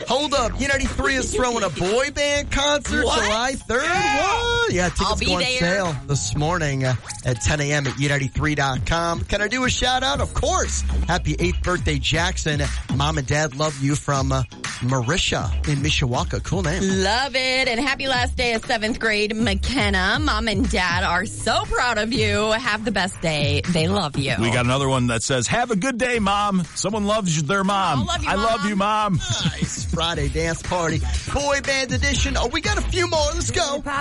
Hold up. U93 is throwing a boy band concert July 3rd. What? Yeah, tickets go on sale this morning at 10 a.m. at U93.com. Can I do a shout out? Of course. Happy 8th birthday, Jackson. Mom and Dad love you from Marisha in Mishawaka. Cool name. Love it. And happy last day of 7th grade, McKenna. Mom and Dad are so proud of you. Have the best day. They love you. We got another one that says, have a good day, Mom. Someone loves their mom. I love you, Mom. Nice. Friday dance party. Boy band edition. Oh, we got a few more. Let's go.